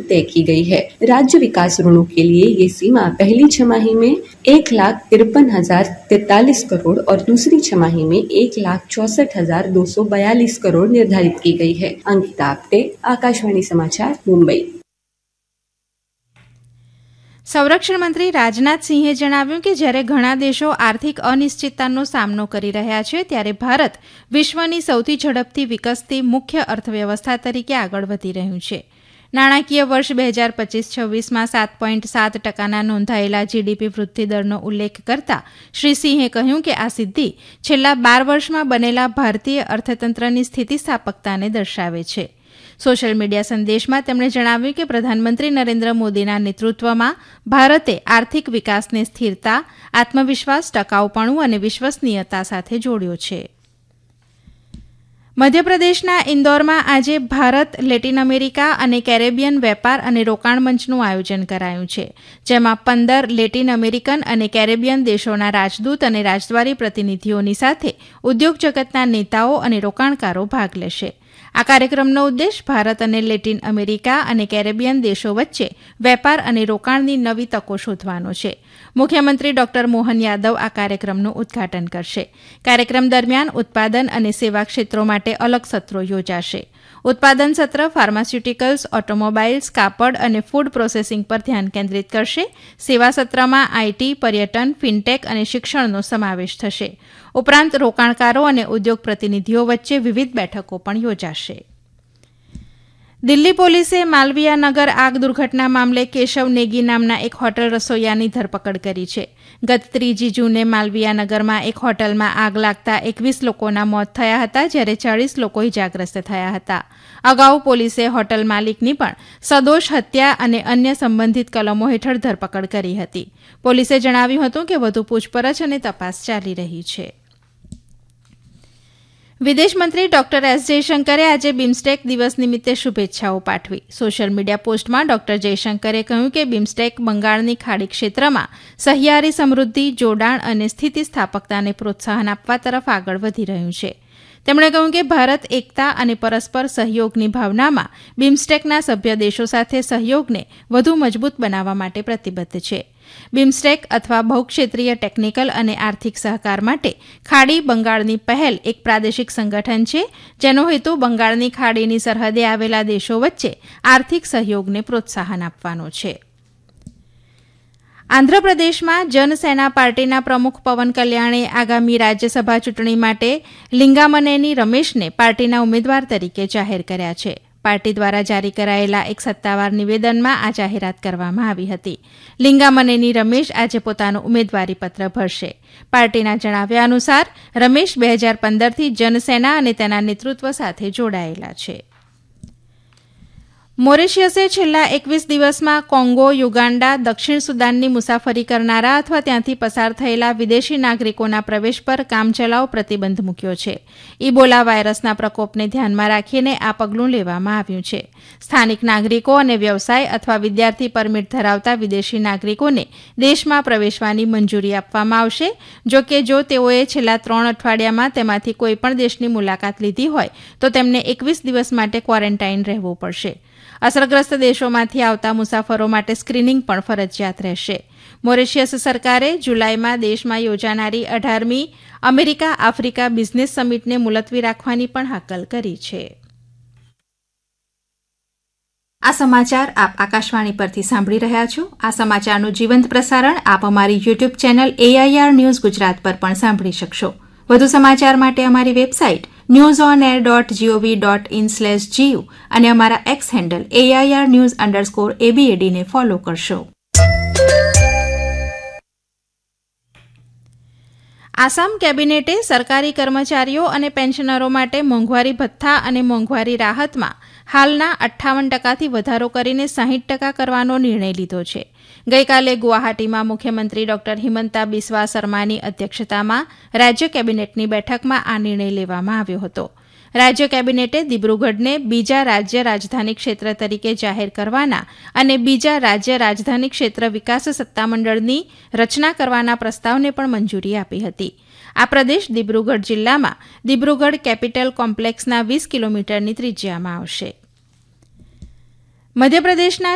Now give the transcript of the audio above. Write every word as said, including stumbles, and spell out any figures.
तय की गई है। राज्य विकास ऋणों के लिए ये सीमा पहली छमाही में एक लाख तिरपन हजार तैतालीस करोड़ और दूसरी छमाही में एक लाख चौसठ हजार दो सौ बयालीस करोड़ निर्धारित की गई है। अंकिता आप्टे, आकाशवाणी समाचार, मुंबई। સંરક્ષણ મંત્રી રાજનાથસિંહે જણાવ્યું કે જ્યારે ઘણા દેશો આર્થિક અનિશ્ચિતતાનો સામનો કરી રહ્યા છે ત્યારે ભારત વિશ્વની સૌથી ઝડપથી વિકસતી મુખ્ય અર્થવ્યવસ્થા તરીકે આગળ વધી રહ્યું છે. નાણાકીય વર્ષ બે હજાર પચીસ છવ્વીસમાં સાત પોઈન્ટ સાત ટકાના નોંધાયેલા જીડીપી વૃદ્ધિદરનો ઉલ્લેખ કરતા શ્રી સિંહે કહ્યું કે આ સિદ્ધિ છેલ્લા બાર વર્ષમાં બનેલા ભારતીય અર્થતંત્રની સ્થિતિસ્થાપકતાને દર્શાવે છે. સોશિયલ મીડિયા સંદેશમાં તેમણે જણાવ્યું કે પ્રધાનમંત્રી નરેન્દ્ર મોદીના નેતૃત્વમાં ભારતે આર્થિક વિકાસને સ્થિરતા, આત્મવિશ્વાસ, ટકાઉપણું અને વિશ્વસનીયતા સાથે જોડ્યો છે. મધ્યપ્રદેશના ઇન્દોરમાં આજે ભારત લેટિન અમેરિકા અને કેરેબિયન વેપાર અને રોકાણ મંચનું આયોજન કરાયું છે, જેમાં પંદર લેટિન અમેરિકન અને કેરેબિયન દેશોના રાજદૂત અને રાજદ્વારી પ્રતિનિધિઓની સાથે ઉદ્યોગ જગતના નેતાઓ અને રોકાણકારો ભાગ લેશે. આ કાર્યક્રમનો ઉદ્દેશ ભારત અને લેટિન અમેરિકા અને કેરેબિયન દેશો વચ્ચે વેપાર અને રોકાણની નવી તકો શોધવાનો છે. મુખ્યમંત્રી ડોક્ટર મોહન યાદવ આ કાર્યક્રમનું ઉદઘાટન કરશે. કાર્યક્રમ દરમિયાન ઉત્પાદન અને સેવા ક્ષેત્રો માટે અલગ સત્રો યોજાશે. ઉત્પાદન સત્ર ફાર્માસ્યુટિકલ્સ, ઓટોમોબાઇલ્સ, કાપડ અને ફૂડ પ્રોસેસિંગ પર ધ્યાન કેન્દ્રિત કરશે. સેવા સત્રમાં આઈટી, પર્યટન, ફિનટેક અને શિક્ષણનો સમાવેશ થશે. ઉપરાંત રોકાણકારો અને ઉદ્યોગ પ્રતિનિધિઓ વચ્ચે વિવિધ બેઠકો પણ યોજાશે. દિલ્હી પોલીસે માલવીયા નગર આગ દુર્ઘટના મામલે કેશવ નેગી નામના એક હોટલ રસોઈયાની ધરપકડ કરી છે. ગત ત્રીજી જૂને માલવીયા નગરમાં એક હોટલમાં આગ લાગતા એકવીસ લોકોના મોત થયા હતા, જ્યારે ચાળીસ લોકો ઇજાગ્રસ્ત થયા હતા. અગાઉ પોલીસે હોટલ માલિકની પણ સદોષ હત્યા અને અન્ય સંબંધિત કલમો હેઠળ ધરપકડ કરી હતી. પોલીસે જણાવ્યું હતું કે વધુ પૂછપરછ અને તપાસ ચાલી રહી છે. વિદેશમંત્રી ડોક્ટર એસ જયશંકરે આજે બિમ્સ્ટેક દિવસ નિમિત્તે શુભેચ્છાઓ પાઠવી. સોશિયલ મીડિયા પોસ્ટમાં ડોક્ટર જયશંકરે કહ્યું કે બિમ્સ્ટેક બંગાળની ખાડી ક્ષેત્રમાં સહિયારી સમૃદ્ધિ, જોડાણ અને સ્થિતિસ્થાપકતાને પ્રોત્સાહન આપવા તરફ આગળ વધી રહ્યું છે. તેમણે કહ્યું કે ભારત એકતા અને પરસ્પર સહયોગની ભાવનામાં બિમ્સ્ટેકના સભ્ય દેશો સાથે સહયોગને વધુ મજબૂત બનાવવા માટે પ્રતિબદ્ધ છે. બિમ્સ્ટેક અથવા બહુક્ષેત્રીય ટેકનિકલ અને આર્થિક સહકાર માટે ખાડી બંગાળની પહેલ એક પ્રાદેશિક સંગઠન છે, જેનો હેતુ બંગાળની ખાડીની સરહદે આવેલા દેશો વચ્ચે આર્થિક સહયોગને પ્રોત્સાહન આપવાનો છે. આંધ્રપ્રદેશમાં જનસેના પાર્ટીના પ્રમુખ પવન કલ્યાણે આગામી રાજ્યસભા ચૂંટણી માટે લિંગામનેની રમેશને પાર્ટીના ઉમેદવાર તરીકે જાહેર કર્યા છે. પાર્ટી દ્વારા જારી કરાયેલા એક સત્તાવાર નિવેદનમાં આ જાહેરાત કરવામાં આવી હતી. લિંગામનેની રમેશ આજે પોતાનું ઉમેદવારી પત્ર ભરશે. પાર્ટીના જણાવ્યા અનુસાર રમેશ બે હજાર પંદરથી જનસેના અને તેના નેતૃત્વ સાથે જોડાયેલા છે. મોરેશિયસે છેલ્લા એકવીસ દિવસમાં કોંગો, યુગાન્ડા, દક્ષિણ સુદાનની મુસાફરી કરનારા અથવા ત્યાંથી પસાર થયેલા વિદેશી નાગરિકોના પ્રવેશ પર કામચલાઉ પ્રતિબંધ મૂક્યો છે. ઇબોલા વાયરસના પ્રકોપને ધ્યાનમાં રાખીને આ પગલું લેવામાં આવ્યું છે. સ્થાનિક નાગરિકો અને વ્યવસાય અથવા વિદ્યાર્થી પરમિટ ધરાવતા વિદેશી નાગરિકોને દેશમાં પ્રવેશવાની મંજૂરી આપવામાં આવશે. જો કે જો તેઓએ છેલ્લા ત્રણ અઠવાડિયામાં તેમાંથી કોઈપણ દેશની મુલાકાત લીધી હોય તો તેમને એકવીસ દિવસ માટે ક્વોરન્ટાઇન રહેવું પડશે. અસરગ્રસ્ત દેશોમાંથી આવતા મુસાફરો માટે સ્ક્રીનિંગ પણ ફરજિયાત રહેશે. મોરેશિયસ સરકારે જુલાઈમાં દેશમાં યોજાનારી અઢારમી અમેરિકા આફ્રિકા બિઝનેસ સમિટને મુલતવી રાખવાની પણ હાકલ કરી છે. આ સમાચાર આપ આકાશવાણી પરથી સાંભળી રહ્યા છો. આ સમાચારનું જીવંત પ્રસારણ આપ અમારી YouTube channel AIR news Gujarat પર પણ સાંભળી શકશો. વધુ સમાચાર માટે અમારી website news on air dot GOV dot in slash GU અને અમારા x handle AIR news underscore એબીએડીને follow કરશો. આસામ કેબિનેટે સરકારી કર્મચારીઓ અને પેન્શનરો માટે મોંઘવારી ભથ્થા અને મોંઘવારી રાહતમાં હાલના અઠ્ઠાવન ટકાથી વધારો કરીને સાહીઠ ટકા કરવાનો નિર્ણય લીધો છે. ગઈકાલે ગુવાહાટીમાં મુખ્યમંત્રી ડોક્ટર હિમંતા બિસ્વા શર્માની અધ્યક્ષતામાં રાજ્ય કેબિનેટની બેઠકમાં આ નિર્ણય લેવામાં આવ્યો હતો. રાજ્ય કેબિનેટે દિબ્રુગઢને બીજા રાજ્ય રાજધાની ક્ષેત્ર તરીકે જાહેર કરવાના અને બીજા રાજ્ય રાજધાની ક્ષેત્ર વિકાસ સત્તામંડળની રચના કરવાના પ્રસ્તાવને પણ મંજૂરી આપી હતી. આ પ્રદેશ દિબ્રુગઢ જિલ્લામાં દિબ્રુગઢ કેપિટલ કોમ્પ્લેક્સના વીસ કિલોમીટરની ત્રિજ્યામાં આવશે. મધ્યપ્રદેશના